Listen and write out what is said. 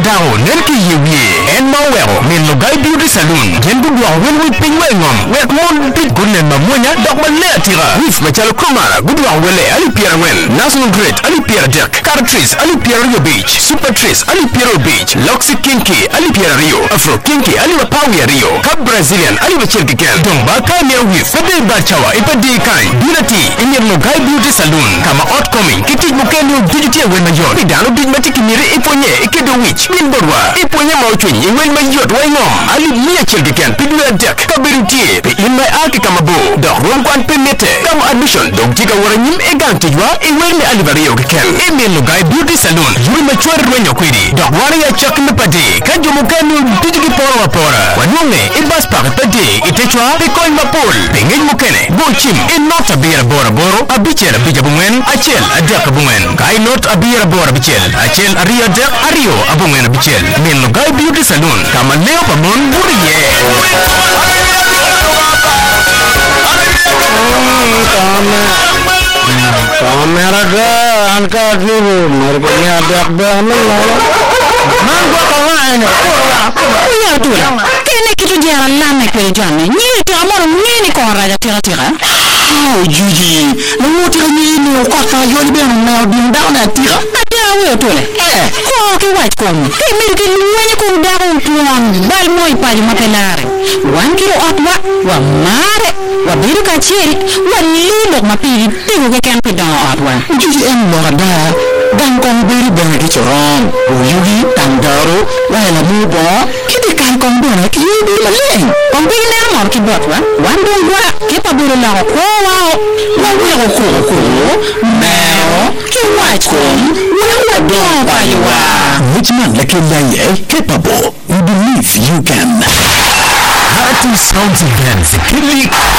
dao nerki yewi en mawero min logai beauty salon jendu dwa welwi pingwe ngom wek mon bit gunen mamunya dok male atira wif machal kumara gudwa wele ali piera wen national great ali piera dek cartris ali piera rio beach super tris ali piera beach loxy kinky ali piera rio afro kinky ali wapawi rio cap brazilian ali wachirki ken domba kamia wif fede bachawa ipadi kai binati inyer logai beauty salon kama outcoming kitij mukenu digiti wen mayor idalo big matiki mire iponye ikedo wich bin borwa iponye mauchun wen mayot waingom ali mia chirki ken pidwe dek kabiruti pe imai aki kama bo dok ronkwan pemete kama admission dok jiga waranyim egang tijwa iwen ali bariyo ken emi logai beauty salon yuri machwar rwenyo kwidi dok wari ya chak nipati kanjo mukenu digiti pora wapora wanyonge ibas pak pedi itechwa pikoy mapol pengej mukene bochim inot abira bora boro abichel abijabungen achel adek abungen kai not abira bora bichel achel ario dek ario abungen bichel min logai beauty salon kama leo pamon buriye kamera ga angkat dulu mereka ada banget man gua kawan ya tu kene kitu dia lama kwa jana nyini tu amor nyini kwa raja tira oh juji lu tira nyini kwa yoni be na binda na tira ada we tu le ko ke white ko ke miriki luwenye ko daru tuan bal moy pali mapelare 1 kilo atwa wa mare wa biru kachiri wa lilo mapili tigo ke kan pidan atwa juji en morada dan kong biru bangi choron yugi tandaro wa la mubo kidi kan kong bona kidi maleng kong biru na mo ki botwa wan don gwa ke pa biru la ko wa wa wi ko meo ki white ko wa do pa yuwa which man like you capable you believe you can How to sound events